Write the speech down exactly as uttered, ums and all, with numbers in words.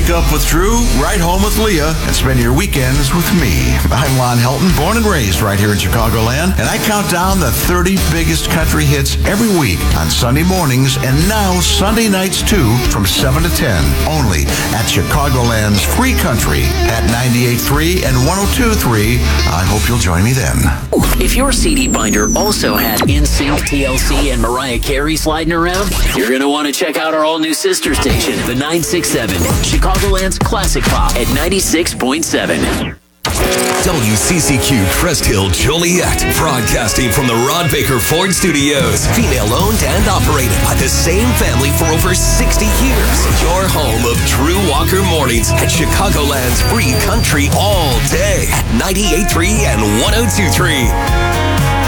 Wake up with Drew, ride home with Leah, and spend your weekends with me. I'm Lon Helton, born and raised right here in Chicagoland, and I count down the thirty biggest country hits every week on Sunday mornings and now Sunday nights too from seven to ten, only at Chicagoland's Free Country at ninety-eight point three and one oh two point three. I hope you'll join me then. If your C D binder also had N Sync, T L C, and Mariah Carey sliding around, you're going to want to check out our all-new sister station, the nine six seven, Chicagoland's Classic Pop at ninety-six point seven. W C C Q Crest Hill Joliet, broadcasting from the Rod Baker Ford Studios. Female-owned and operated by the same family for over sixty years. Your home of Drew Walker Mornings at Chicagoland's Free Country all day at ninety-eight point three and one oh two point three.